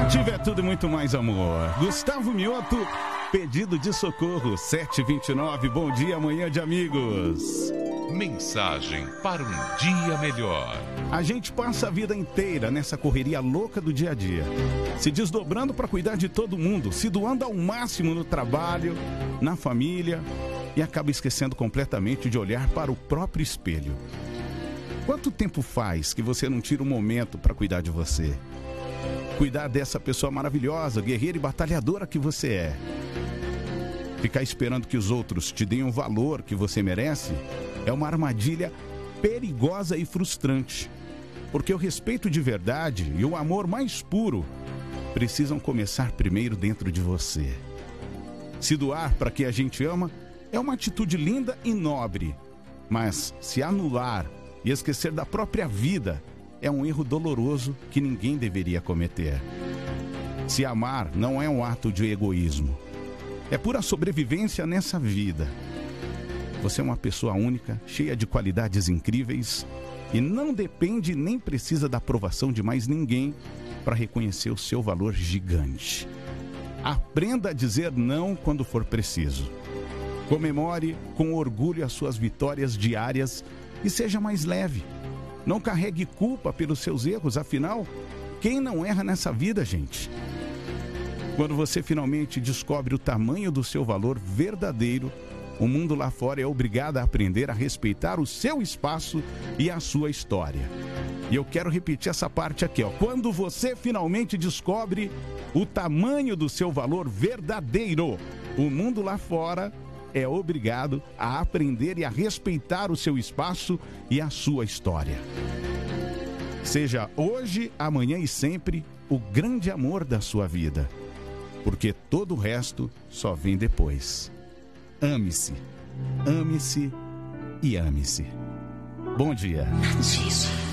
Tiver tudo e muito mais amor. Gustavo Mioto, pedido de socorro, 7h29. Bom dia, manhã de amigos. Mensagem para um dia melhor. A gente passa a vida inteira nessa correria louca do dia a dia, se desdobrando para cuidar de todo mundo, se doando ao máximo no trabalho, na família, e acaba esquecendo completamente de olhar para o próprio espelho. Quanto tempo faz que você não tira um momento para cuidar de você? Cuidar dessa pessoa maravilhosa, guerreira e batalhadora que você é. Ficar esperando que os outros te deem o valor que você merece é uma armadilha perigosa e frustrante. Porque o respeito de verdade e o amor mais puro precisam começar primeiro dentro de você. Se doar para quem a gente ama é uma atitude linda e nobre. Mas se anular e esquecer da própria vida é um erro doloroso que ninguém deveria cometer. Se amar não é um ato de egoísmo. É pura sobrevivência nessa vida. Você é uma pessoa única, cheia de qualidades incríveis e não depende nem precisa da aprovação de mais ninguém para reconhecer o seu valor gigante. Aprenda a dizer não quando for preciso. Comemore com orgulho as suas vitórias diárias e seja mais leve. Não carregue culpa pelos seus erros, afinal, quem não erra nessa vida, gente? Quando você finalmente descobre o tamanho do seu valor verdadeiro, o mundo lá fora é obrigado a aprender a respeitar o seu espaço e a sua história. E eu quero repetir essa parte aqui, ó. Quando você finalmente descobre o tamanho do seu valor verdadeiro, o mundo lá fora é obrigado a aprender e a respeitar o seu espaço e a sua história. Seja hoje, amanhã e sempre o grande amor da sua vida, porque todo o resto só vem depois. Ame-se, ame-se e ame-se. Bom dia.